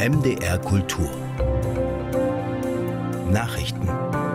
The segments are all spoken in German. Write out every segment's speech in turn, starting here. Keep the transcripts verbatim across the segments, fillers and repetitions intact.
M D R Kultur Nachrichten.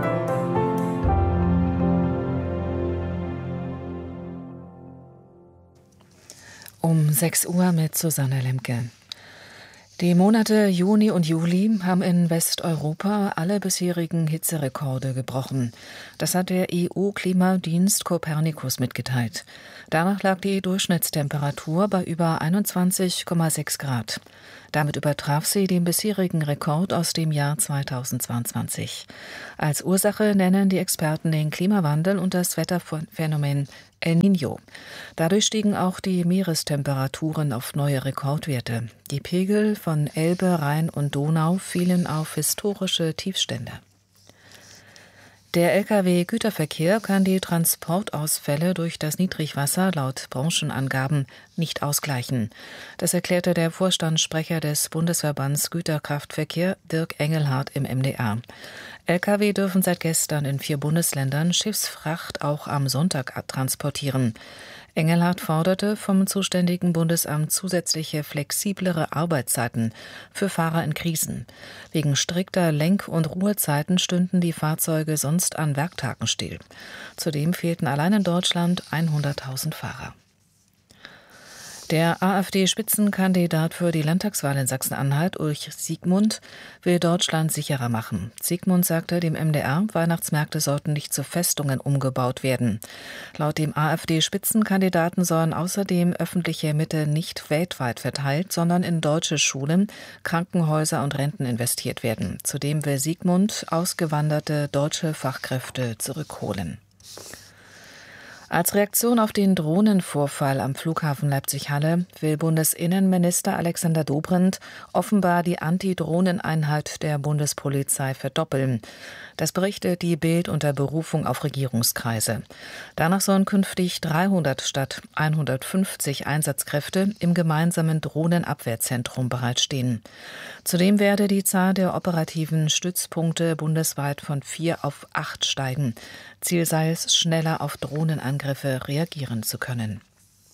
Um sechs Uhr mit Susanne Lemke. Die Monate Juni und Juli haben in Westeuropa alle bisherigen Hitzerekorde gebrochen. Das hat der E U-Klimadienst Copernicus mitgeteilt. Danach lag die Durchschnittstemperatur bei über einundzwanzig Komma sechs Grad. Damit übertraf sie den bisherigen Rekord aus dem Jahr zweitausendzweiundzwanzig. Als Ursache nennen die Experten den Klimawandel und das Wetterphänomen El Niño. Dadurch stiegen auch die Meerestemperaturen auf neue Rekordwerte. Die Pegel von Elbe, Rhein und Donau fielen auf historische Tiefstände. Der L K W-Güterverkehr kann die Transportausfälle durch das Niedrigwasser laut Branchenangaben nicht ausgleichen. Das erklärte der Vorstandssprecher des Bundesverbands Güterkraftverkehr Dirk Engelhardt im M D R. L K W dürfen seit gestern in vier Bundesländern Schiffsfracht auch am Sonntag transportieren. Engelhardt forderte vom zuständigen Bundesamt zusätzliche flexiblere Arbeitszeiten für Fahrer in Krisen. Wegen strikter Lenk- und Ruhezeiten stünden die Fahrzeuge sonst an Werktagen still. Zudem fehlten allein in Deutschland hunderttausend Fahrer. Der AfD-Spitzenkandidat für die Landtagswahl in Sachsen-Anhalt, Ulrich Siegmund, will Deutschland sicherer machen. Siegmund sagte dem M D R, Weihnachtsmärkte sollten nicht zu Festungen umgebaut werden. Laut dem AfD-Spitzenkandidaten sollen außerdem öffentliche Mittel nicht weltweit verteilt, sondern in deutsche Schulen, Krankenhäuser und Renten investiert werden. Zudem will Siegmund ausgewanderte deutsche Fachkräfte zurückholen. Als Reaktion auf den Drohnenvorfall am Flughafen Leipzig-Halle will Bundesinnenminister Alexander Dobrindt offenbar die Anti-Drohnen-Einheit der Bundespolizei verdoppeln. Das berichtet die Bild unter Berufung auf Regierungskreise. Danach sollen künftig dreihundert statt hundertfünfzig Einsatzkräfte im gemeinsamen Drohnenabwehrzentrum bereitstehen. Zudem werde die Zahl der operativen Stützpunkte bundesweit von vier auf acht steigen. Ziel sei es, schneller auf Drohnenangriffe reagieren zu können.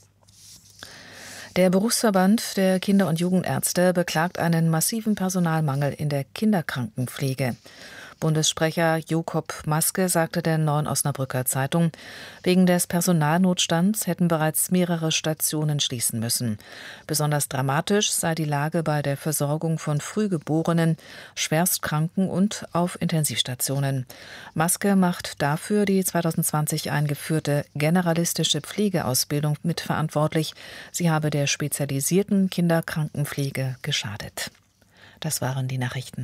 Der Berufsverband der Kinder- und Jugendärzte beklagt einen massiven Personalmangel in der Kinderkrankenpflege. Bundessprecher Jakob Maske sagte der Neuen Osnabrücker Zeitung, wegen des Personalnotstands hätten bereits mehrere Stationen schließen müssen. Besonders dramatisch sei die Lage bei der Versorgung von Frühgeborenen, Schwerstkranken und auf Intensivstationen. Maske macht dafür die zweitausendzwanzig eingeführte generalistische Pflegeausbildung mitverantwortlich. Sie habe der spezialisierten Kinderkrankenpflege geschadet. Das waren die Nachrichten.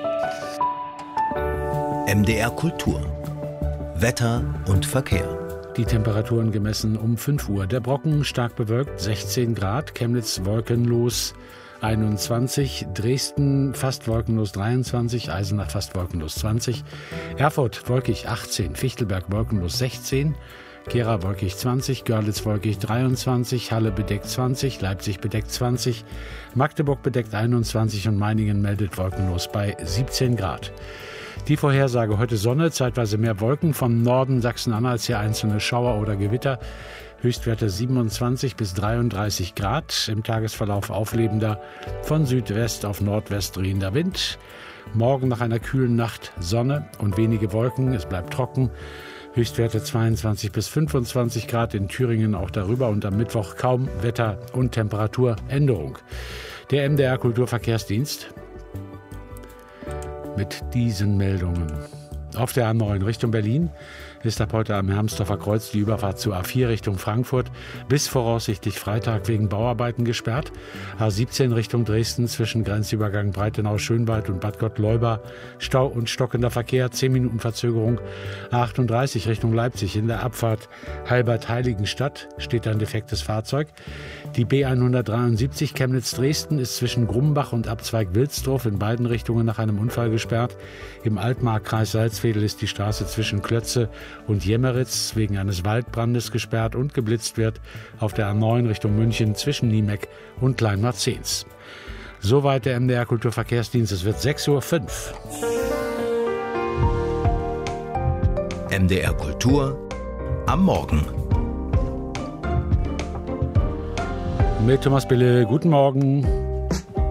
M D R Kultur Wetter und Verkehr. Die Temperaturen gemessen um fünf Uhr. Der Brocken stark bewölkt, sechzehn Grad, Chemnitz wolkenlos einundzwanzig, Dresden fast wolkenlos dreiundzwanzig, Eisenach fast wolkenlos zwanzig, Erfurt wolkig achtzehn, Fichtelberg wolkenlos sechzehn, Gera wolkig zwanzig, Görlitz wolkig dreiundzwanzig, Halle bedeckt zwanzig, Leipzig bedeckt zwanzig, Magdeburg bedeckt einundzwanzig und Meiningen meldet wolkenlos bei siebzehn Grad. Die Vorhersage: heute Sonne, zeitweise mehr Wolken, vom Norden Sachsen-Anhalts her einzelne Schauer oder Gewitter. Höchstwerte siebenundzwanzig bis dreiunddreißig Grad, im Tagesverlauf auflebender, von Südwest auf Nordwest drehender Wind. Morgen nach einer kühlen Nacht Sonne und wenige Wolken, es bleibt trocken. Höchstwerte zweiundzwanzig bis fünfundzwanzig Grad, in Thüringen auch darüber, und am Mittwoch kaum Wetter- und Temperaturänderung. Der M D R Kulturverkehrsdienst mit diesen Meldungen. Auf der A neun Richtung Berlin ist ab heute am Hermsdorfer Kreuz die Überfahrt zur A vier Richtung Frankfurt bis voraussichtlich Freitag wegen Bauarbeiten gesperrt. A siebzehn Richtung Dresden zwischen Grenzübergang Breitenau-Schönwald und Bad Gott-Leuba Stau und stockender Verkehr, zehn Minuten Verzögerung. A achtunddreißig Richtung Leipzig in der Abfahrt Halbert-Heiligenstadt steht ein defektes Fahrzeug. Die B hundertdreiundsiebzig Chemnitz-Dresden ist zwischen Grumbach und Abzweig Wilsdorf in beiden Richtungen nach einem Unfall gesperrt. Im Altmark-Kreis Salzwedel ist die Straße zwischen Klötze und Jemmeritz wegen eines Waldbrandes gesperrt und geblitzt wird auf der A neun Richtung München zwischen Niemeck und Kleinmarzens. Soweit der M D R Kulturverkehrsdienst. Es wird sechs Uhr fünf. M D R Kultur am Morgen. Mit Thomas Bille, guten Morgen.